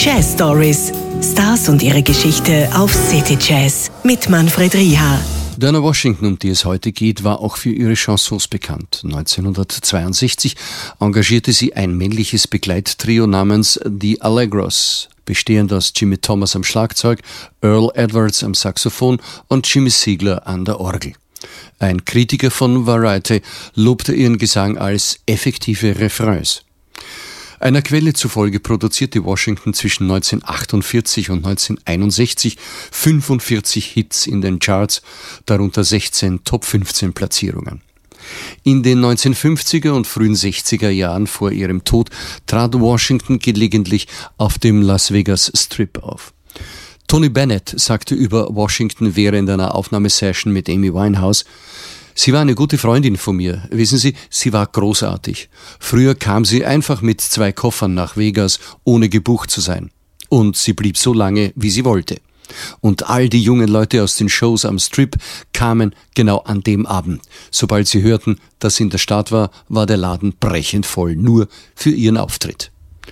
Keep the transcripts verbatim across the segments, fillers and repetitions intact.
Jazz Stories. Stars und ihre Geschichte auf City Jazz mit Manfred Rieha. Dinah Washington, um die es heute geht, war auch für ihre Chansons bekannt. neunzehnhundertzweiundsechzig engagierte sie ein männliches Begleittrio namens The Allegros, bestehend aus Jimmy Thomas am Schlagzeug, Earl Edwards am Saxophon und Jimmy Siegler an der Orgel. Ein Kritiker von Variety lobte ihren Gesang als effektive Refrains. Einer Quelle zufolge produzierte Washington zwischen neunzehnhundertachtundvierzig und neunzehnhunderteinundsechzig fünfundvierzig Hits in den Charts, darunter sechzehn Top fünfzehn Platzierungen. In den neunzehnhundertfünfziger und frühen sechziger Jahren vor ihrem Tod trat Washington gelegentlich auf dem Las Vegas Strip auf. Tony Bennett sagte über Washington während einer Aufnahmesession mit Amy Winehouse: Sie war eine gute Freundin von mir. Wissen Sie, sie war großartig. Früher kam sie einfach mit zwei Koffern nach Vegas, ohne gebucht zu sein. Und sie blieb so lange, wie sie wollte. Und all die jungen Leute aus den Shows am Strip kamen genau an dem Abend. Sobald sie hörten, dass sie in der Stadt war, war der Laden brechend voll, nur für ihren Auftritt.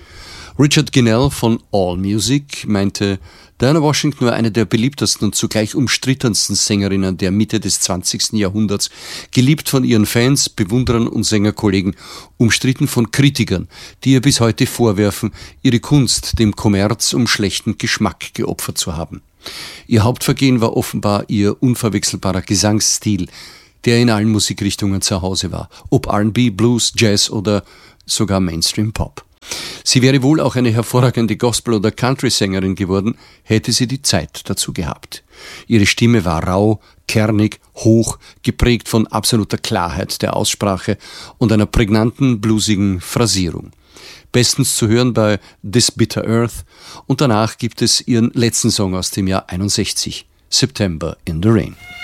Richard Ginnell von AllMusic meinte, Dinah Washington war eine der beliebtesten und zugleich umstrittensten Sängerinnen der Mitte des zwanzigsten Jahrhunderts, geliebt von ihren Fans, Bewunderern und Sängerkollegen, umstritten von Kritikern, die ihr bis heute vorwerfen, ihre Kunst dem Kommerz um schlechten Geschmack geopfert zu haben. Ihr Hauptvergehen war offenbar ihr unverwechselbarer Gesangsstil, der in allen Musikrichtungen zu Hause war, ob R and B, Blues, Jazz oder sogar Mainstream-Pop. Sie wäre wohl auch eine hervorragende Gospel- oder Country-Sängerin geworden, hätte sie die Zeit dazu gehabt. Ihre Stimme war rau, kernig, hoch, geprägt von absoluter Klarheit der Aussprache und einer prägnanten, bluesigen Phrasierung. Bestens zu hören bei This Bitter Earth, und danach gibt es ihren letzten Song aus dem Jahr einundsechzig, September in the Rain.